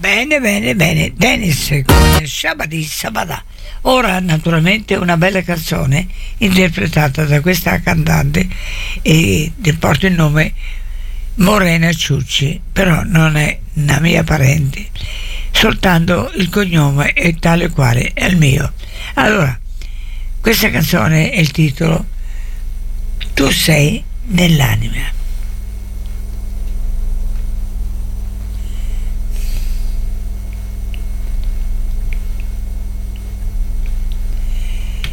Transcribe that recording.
Bene, bene, bene. Dennis con Shabadi Sabada. Ora naturalmente una bella canzone interpretata da questa cantante e porta il nome Morena Ciucci, però non è una mia parente, soltanto il cognome è tale quale è il mio. Allora, questa canzone è il titolo Tu sei nell'anima.